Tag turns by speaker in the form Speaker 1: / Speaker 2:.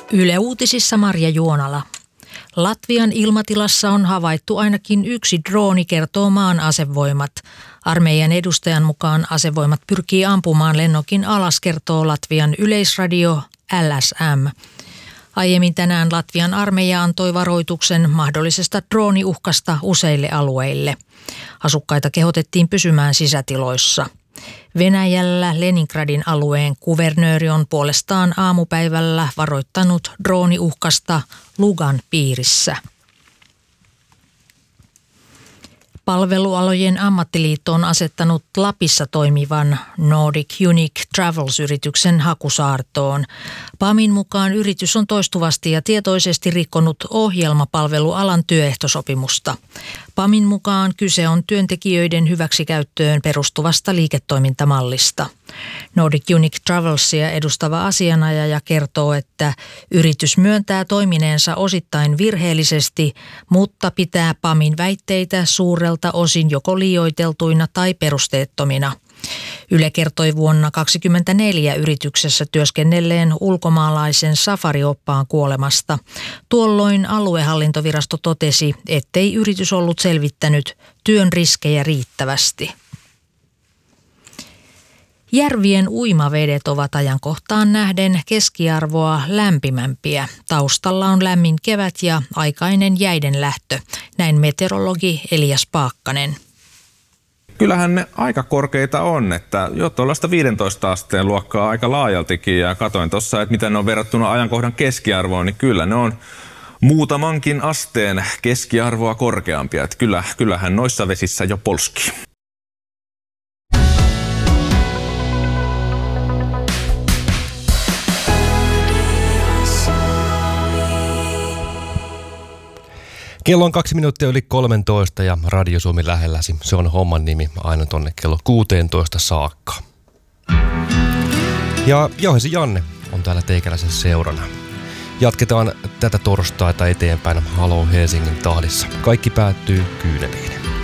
Speaker 1: Yle Uutisissa Marja Juonala. Latvian ilmatilassa on havaittu ainakin yksi drooni, kertoo maan asevoimat. Armeijan edustajan mukaan asevoimat pyrkii ampumaan lennokin alas, kertoo Latvian yleisradio LSM. Aiemmin tänään Latvian armeija antoi varoituksen mahdollisesta drooniuhkasta useille alueille. Asukkaita kehotettiin pysymään sisätiloissa. Venäjällä Leningradin alueen kuvernööri on puolestaan aamupäivällä varoittanut drooniuhkasta Lugan piirissä. Palvelualojen ammattiliitto on asettanut Lapissa toimivan Nordic Unique Travels-yrityksen hakusaartoon. PAMin mukaan yritys on toistuvasti ja tietoisesti rikkonut ohjelmapalvelualan työehtosopimusta. PAMin mukaan kyse on työntekijöiden hyväksikäyttöön perustuvasta liiketoimintamallista. Nordic Unique Travelsia edustava asianajaja kertoo, että yritys myöntää toimineensa osittain virheellisesti, mutta pitää PAMin väitteitä suurelta osin joko liioiteltuina tai perusteettomina. Yle kertoi vuonna 2024 yrityksessä työskennelleen ulkomaalaisen safarioppaan kuolemasta. Tuolloin aluehallintovirasto totesi, ettei yritys ollut selvittänyt työn riskejä riittävästi. Järvien uimavedet ovat ajankohtaan nähden keskiarvoa lämpimämpiä. Taustalla on lämmin kevät ja aikainen jäiden lähtö. Näin meteorologi Elias Paakkanen.
Speaker 2: Kyllähän ne aika korkeita on, että jo tuollaista 15 asteen luokkaa aika laajaltikin, ja katoin tuossa, että miten ne on verrattuna ajankohdan keskiarvoon, niin kyllä ne on muutamankin asteen keskiarvoa korkeampia, että kyllähän noissa vesissä jo polskii.
Speaker 3: Kello on 2 minuuttia yli 13 ja Radio Suomi lähelläsi. Se on homman nimi aina tonne kello 16 saakka. Ja Johansi Janne on täällä teikäläisen seurana. Jatketaan tätä torstaita eteenpäin Halo Helsingin tahdissa. Kaikki päättyy kyyneliin.